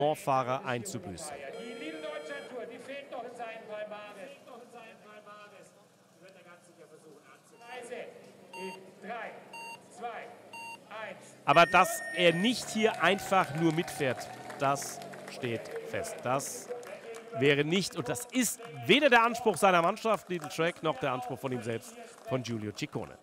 Fahrer einzubüßen. Die liebe Deutschland-Tour, die fehlt noch in seinen Palmares. Die wird er ganz sicher versuchen anzuweisen. In 3, 2, 1. Aber dass er nicht hier einfach nur mitfährt, das steht fest. Das wäre nicht, und das ist weder der Anspruch seiner Mannschaft, Little Track, noch der Anspruch von ihm selbst, von Giulio Ciccone.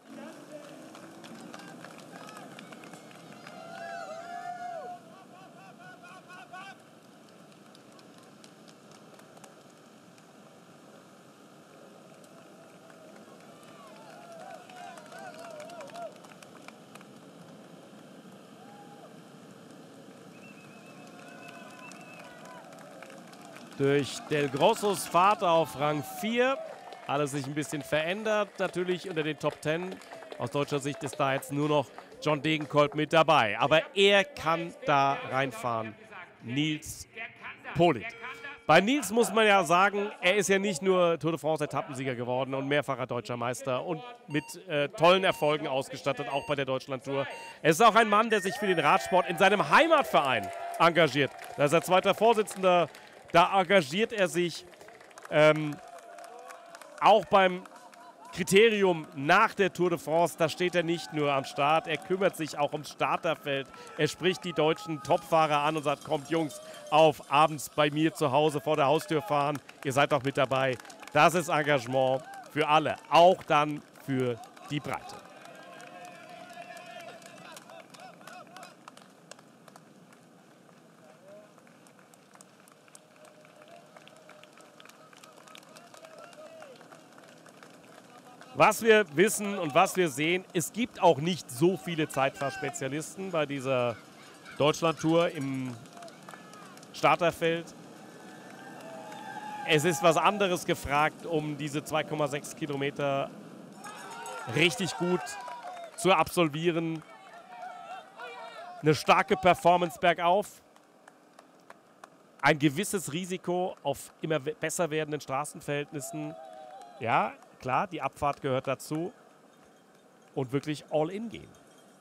Durch Del Grossos Fahrt auf Rang 4. Alles sich ein bisschen verändert, natürlich unter den Top 10. Aus deutscher Sicht ist da jetzt nur noch John Degenkolb mit dabei. Aber er kann da reinfahren. Nils Politt. Bei Nils muss man ja sagen, er ist ja nicht nur Tour de France Etappensieger geworden und mehrfacher deutscher Meister und mit tollen Erfolgen ausgestattet, auch bei der Deutschlandtour. Er ist auch ein Mann, der sich für den Radsport in seinem Heimatverein engagiert. Da ist er zweiter Vorsitzender. Da engagiert er sich auch beim Kriterium nach der Tour de France. Da steht er nicht nur am Start, er kümmert sich auch ums Starterfeld. Er spricht die deutschen Topfahrer an und sagt, kommt Jungs, auf, abends bei mir zu Hause vor der Haustür fahren. Ihr seid doch mit dabei. Das ist Engagement für alle, auch dann für die Breite. Was wir wissen und was wir sehen, es gibt auch nicht so viele Zeitfahrspezialisten bei dieser Deutschlandtour im Starterfeld. Es ist was anderes gefragt, um diese 2,6 Kilometer richtig gut zu absolvieren. Eine starke Performance bergauf. Ein gewisses Risiko auf immer besser werdenden Straßenverhältnissen. Ja, klar, die Abfahrt gehört dazu. Und wirklich all in gehen.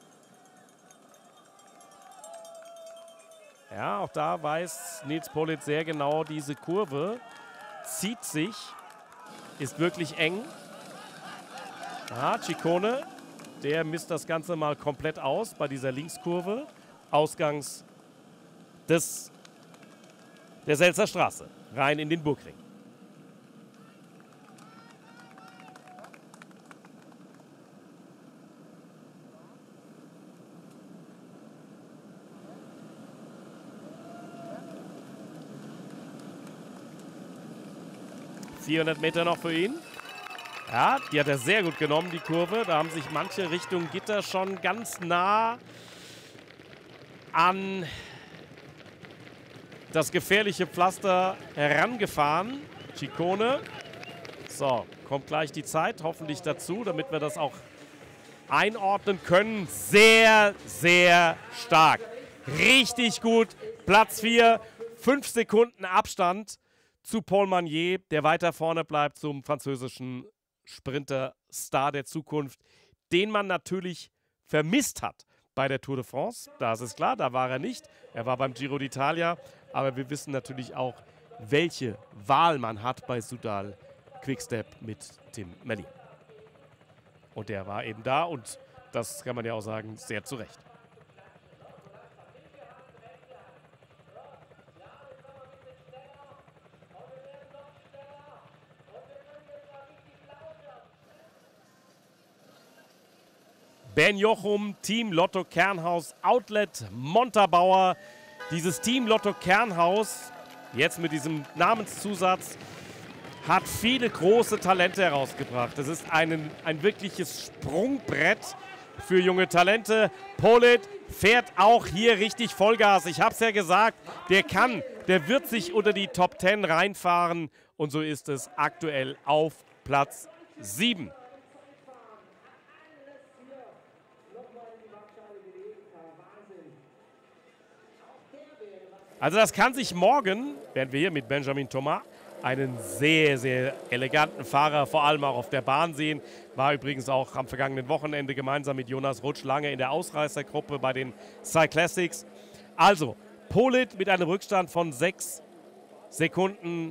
Ja, auch da weiß Nils Politt sehr genau, diese Kurve zieht sich, ist wirklich eng. Ja, Ciccone, der misst das Ganze mal komplett aus bei dieser Linkskurve. Ausgangs der Selzer Straße, rein in den Burgring. ...400 Meter noch für ihn. Ja, die hat er sehr gut genommen, die Kurve. Da haben sich manche Richtung Gitter schon ganz nah an das gefährliche Pflaster herangefahren. Ciccone. So, kommt gleich die Zeit hoffentlich dazu, damit wir das auch einordnen können. Sehr, sehr stark. Richtig gut. Platz 4. 5 Sekunden Abstand zu Paul Magnier, der weiter vorne bleibt zum französischen Sprinter-Star der Zukunft, den man natürlich vermisst hat bei der Tour de France. Das ist klar, da war er nicht. Er war beim Giro d'Italia. Aber wir wissen natürlich auch, welche Wahl man hat bei Soudal Quickstep mit Tim Merlier. Und der war eben da und das kann man ja auch sagen, sehr zu Recht. Ben Jochum, Team Lotto Kernhaus, Outlet Montabaur. Dieses Team Lotto Kernhaus, jetzt mit diesem Namenszusatz, hat viele große Talente herausgebracht. Es ist ein wirkliches Sprungbrett für junge Talente. Politt fährt auch hier richtig Vollgas. Ich habe es ja gesagt, der wird sich unter die Top 10 reinfahren. Und so ist es aktuell auf Platz 7. Also das kann sich morgen, werden wir hier mit Benjamin Thomas, einen sehr, sehr eleganten Fahrer, vor allem auch auf der Bahn sehen. War übrigens auch am vergangenen Wochenende gemeinsam mit Jonas Rutsch lange in der Ausreißergruppe bei den Cyclassics. Also, Politt mit einem Rückstand von 6 Sekunden,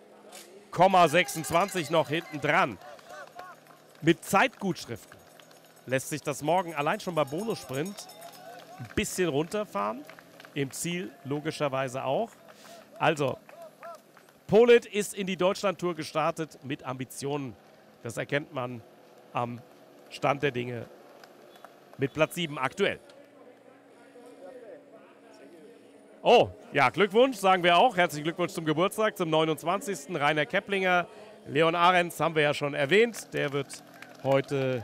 26 noch hinten dran. Mit Zeitgutschriften lässt sich das morgen allein schon beim Bonussprint ein bisschen runterfahren. Im Ziel logischerweise auch. Also, Politt ist in die Deutschlandtour gestartet mit Ambitionen. Das erkennt man am Stand der Dinge mit Platz 7 aktuell. Oh, ja, Glückwunsch, sagen wir auch. Herzlichen Glückwunsch zum Geburtstag, zum 29. Rainer Keplinger. Leon Ahrens haben wir ja schon erwähnt. Der wird heute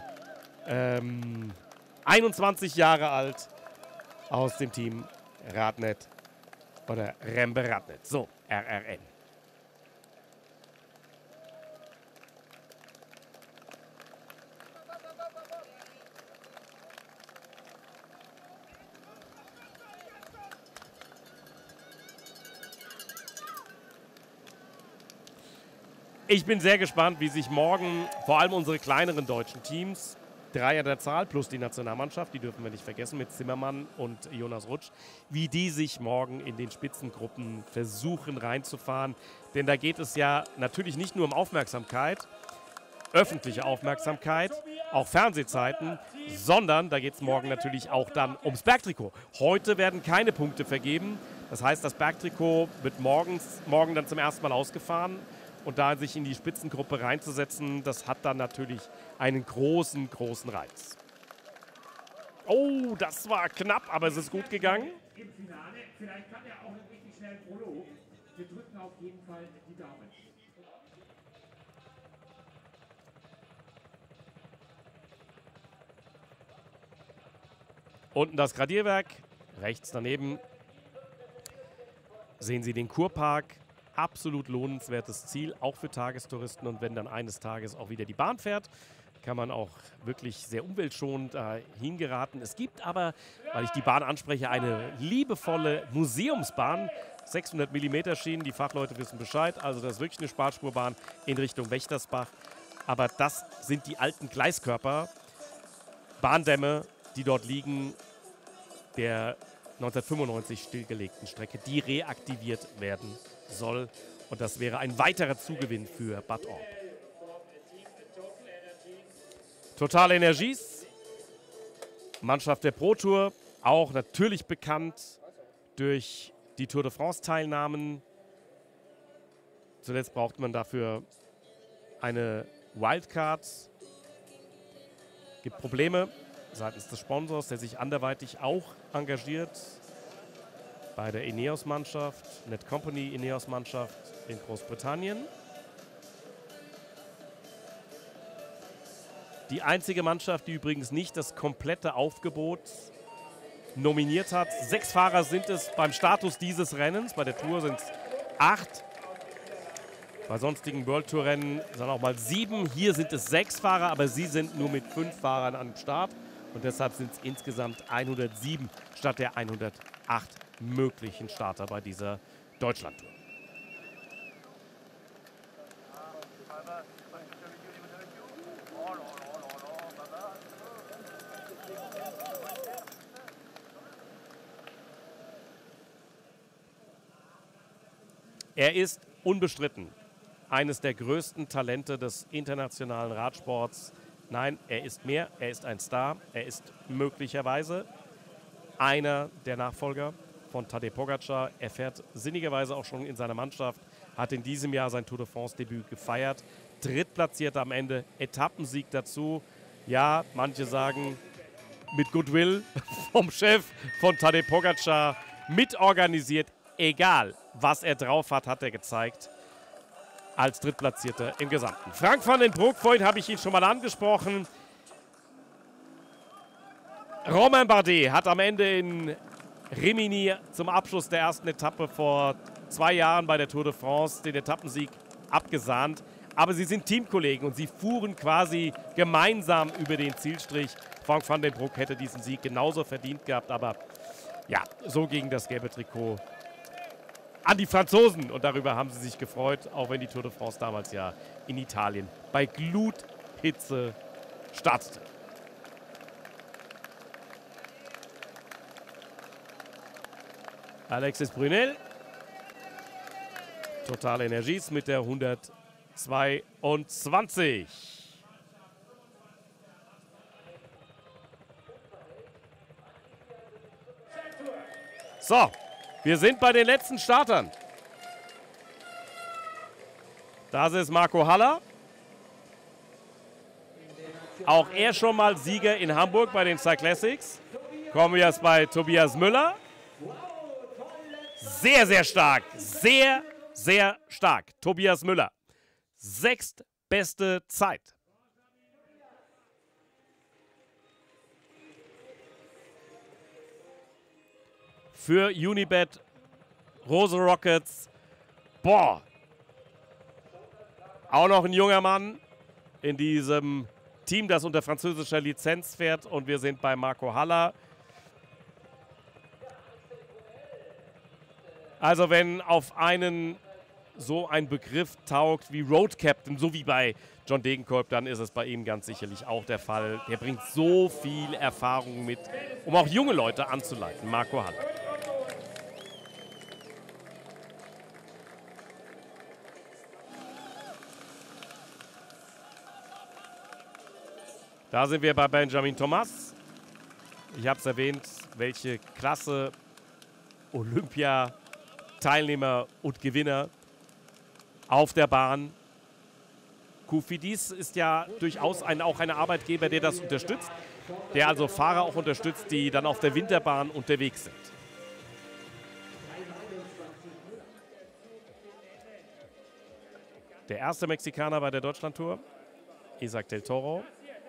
21 Jahre alt aus dem Team Radnet oder Rembe Radnet. So, RRN. Ich bin sehr gespannt, wie sich morgen vor allem unsere kleineren deutschen Teams, 3 an der Zahl plus die Nationalmannschaft, die dürfen wir nicht vergessen, mit Zimmermann und Jonas Rutsch, wie die sich morgen in den Spitzengruppen versuchen reinzufahren. Denn da geht es ja natürlich nicht nur um Aufmerksamkeit, öffentliche Aufmerksamkeit, auch Fernsehzeiten, sondern da geht es morgen natürlich auch dann ums Bergtrikot. Heute werden keine Punkte vergeben. Das heißt, das Bergtrikot wird morgen dann zum ersten Mal ausgefahren. Und da sich in die Spitzengruppe reinzusetzen, das hat dann natürlich einen großen, großen Reiz. Oh, das war knapp, aber es ist gut gegangen. Im Finale, vielleicht kann er auch einen richtig schnellen Prolog. Wir drücken auf jeden Fall die Daumen. Unten das Gradierwerk, rechts daneben sehen Sie den Kurpark. Absolut lohnenswertes Ziel, auch für Tagestouristen. Und wenn dann eines Tages auch wieder die Bahn fährt, kann man auch wirklich sehr umweltschonend hingeraten. Es gibt aber, weil ich die Bahn anspreche, eine liebevolle Museumsbahn. 600 mm Schienen, die Fachleute wissen Bescheid. Also das ist wirklich eine Sparspurbahn in Richtung Wächtersbach. Aber das sind die alten Gleiskörper, Bahndämme, die dort liegen, der 1995 stillgelegten Strecke, die reaktiviert werden soll. Und das wäre ein weiterer Zugewinn für Bad Orb. Total Energies, Mannschaft der Pro Tour, auch natürlich bekannt durch die Tour de France Teilnahmen. Zuletzt braucht man dafür eine Wildcard. Gibt Probleme seitens des Sponsors, der sich anderweitig auch engagiert. Bei der Ineos-Mannschaft, Netcompany Ineos-Mannschaft in Großbritannien. Die einzige Mannschaft, die übrigens nicht das komplette Aufgebot nominiert hat. 6 Fahrer sind es beim Status dieses Rennens. Bei der Tour sind es 8. Bei sonstigen World Tour Rennen sind auch mal 7. Hier sind es 6 Fahrer, aber sie sind nur mit 5 Fahrern am Start. Und deshalb sind es insgesamt 107 statt der 108 möglichen Starter bei dieser Deutschlandtour. Er ist unbestritten eines der größten Talente des internationalen Radsports. Nein, er ist mehr, er ist ein Star, er ist möglicherweise einer der Nachfolger von Tadej Pogačar. Er fährt sinnigerweise auch schon in seiner Mannschaft, hat in diesem Jahr sein Tour de France-Debüt gefeiert. Drittplatziert am Ende, Etappensieg dazu. Ja, manche sagen mit Goodwill vom Chef von Tadej Pogačar mitorganisiert. Egal, was er drauf hat, hat er gezeigt. Als Drittplatzierter im Gesamten. Frank van den Broek, vorhin habe ich ihn schon mal angesprochen. Romain Bardet hat am Ende in Rimini zum Abschluss der ersten Etappe vor 2 Jahren bei der Tour de France den Etappensieg abgesahnt. Aber sie sind Teamkollegen und sie fuhren quasi gemeinsam über den Zielstrich. Frank van den Broek hätte diesen Sieg genauso verdient gehabt, aber ja, so ging das gelbe Trikot an die Franzosen. Und darüber haben sie sich gefreut, auch wenn die Tour de France damals ja in Italien bei Gluthitze startete. Alexis Brunel. Total Energies mit der 122. So, wir sind bei den letzten Startern. Das ist Marco Haller. Auch er schon mal Sieger in Hamburg bei den Cyclassics. Kommen wir jetzt bei Tobias Müller. Sehr, sehr stark. Sehr, sehr stark. Tobias Müller. Sechstbeste Zeit. Für Unibet, Rose Rockets. Boah. Auch noch ein junger Mann in diesem Team, das unter französischer Lizenz fährt. Und wir sind bei Marco Haller. Also wenn auf einen so ein Begriff taugt wie Road Captain, so wie bei John Degenkolb, dann ist es bei ihm ganz sicherlich auch der Fall. Der bringt so viel Erfahrung mit, um auch junge Leute anzuleiten. Marco Haller. Da sind wir bei Benjamin Thomas. Ich habe es erwähnt, welche Klasse Olympia-Teilnehmer und Gewinner auf der Bahn. Cofidis ist ja durchaus auch ein Arbeitgeber, der das unterstützt, der also Fahrer auch unterstützt, die dann auf der Winterbahn unterwegs sind. Der erste Mexikaner bei der Deutschlandtour, Isaac del Toro.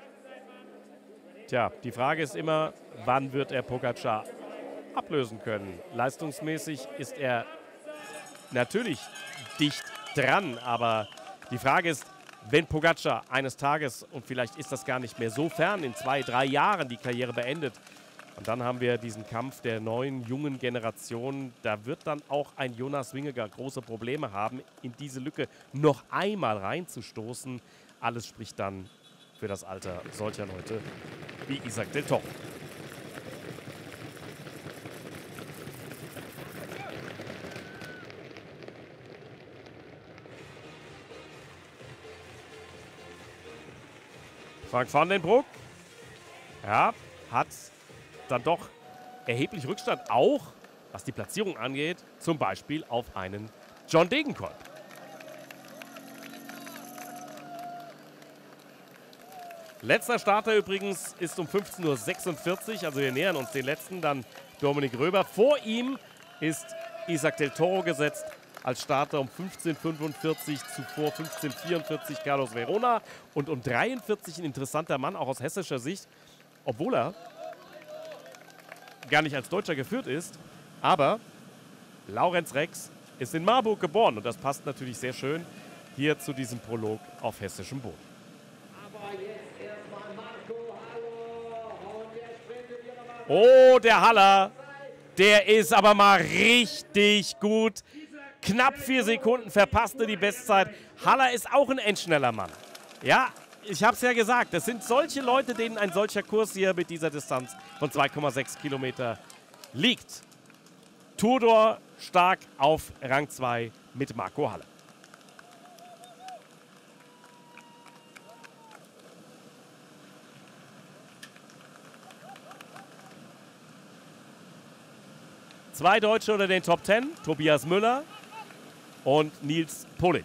Tja, die Frage ist immer, wann wird er Pogačar ablösen können? Leistungsmäßig ist er natürlich dicht dran, aber die Frage ist, wenn Pogačar eines Tages, und vielleicht ist das gar nicht mehr so fern, in 2, 3 Jahren die Karriere beendet, und dann haben wir diesen Kampf der neuen, jungen Generation, da wird dann auch ein Jonas Vingegaard große Probleme haben, in diese Lücke noch einmal reinzustoßen. Alles spricht dann für das Alter solcher Leute wie Isaac del Toro. Frank van den Broek, ja, hat dann doch erheblich Rückstand, auch was die Platzierung angeht, zum Beispiel auf einen John Degenkolb. Letzter Starter übrigens ist um 15:46 Uhr, also wir nähern uns den letzten, dann Dominik Röber. Vor ihm ist Isaac del Toro gesetzt als Starter um 15:45 Uhr, zuvor 15:44 Uhr Carlos Verona und um 43 Uhr ein interessanter Mann, auch aus hessischer Sicht, obwohl er gar nicht als Deutscher geführt ist, aber Laurenz Rex ist in Marburg geboren und das passt natürlich sehr schön hier zu diesem Prolog auf hessischem Boden. Oh, der Haller, der ist aber mal richtig gut. Knapp 4 Sekunden verpasste die Bestzeit. Haller ist auch ein endschneller Mann. Ja, ich habe es ja gesagt, das sind solche Leute, denen ein solcher Kurs hier mit dieser Distanz von 2,6 Kilometer liegt. Tudor stark auf Rang 2 mit Marco Haller. Zwei Deutsche unter den Top 10, Tobias Müller und Nils Politt.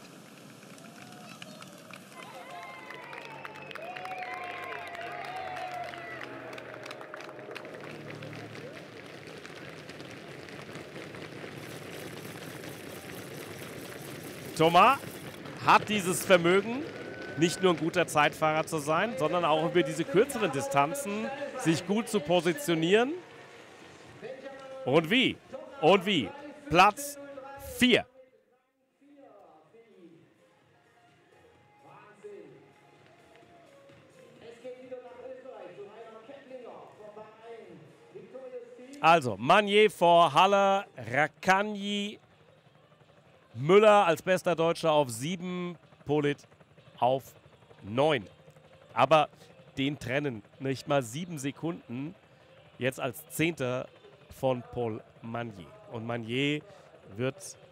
Thomas hat dieses Vermögen, nicht nur ein guter Zeitfahrer zu sein, sondern auch über diese kürzeren Distanzen sich gut zu positionieren. Und wie? Und wie? Platz 4. Also, Magnier vor Haller, Rakanyi, Müller als bester Deutscher auf 7, Politt auf 9. Aber den trennen nicht mal 7 Sekunden jetzt als 10. von Paul Magnier. Und Magnier wird